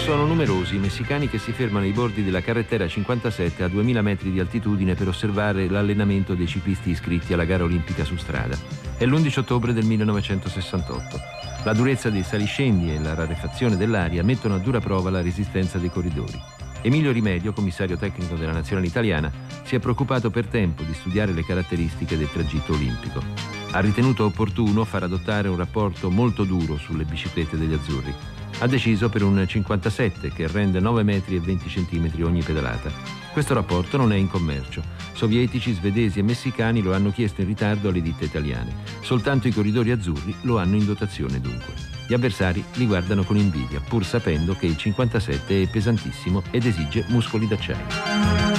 Sono numerosi i messicani che si fermano ai bordi della carretera 57 a 2000 metri di altitudine per osservare l'allenamento dei ciclisti iscritti alla gara olimpica su strada. È l'11 ottobre del 1968. La durezza dei saliscendi e la rarefazione dell'aria mettono a dura prova la resistenza dei corridori. Emilio Rimedio, commissario tecnico della nazionale italiana, si è preoccupato per tempo di studiare le caratteristiche del tragitto olimpico. Ha ritenuto opportuno far adottare un rapporto molto duro sulle biciclette degli azzurri. Ha deciso per un 57 che rende 9 metri e 20 centimetri ogni pedalata. Questo rapporto non è in commercio. Sovietici, svedesi e messicani lo hanno chiesto in ritardo alle ditte italiane. Soltanto i corridori azzurri lo hanno in dotazione dunque. Gli avversari li guardano con invidia, pur sapendo che il 57 è pesantissimo ed esige muscoli d'acciaio.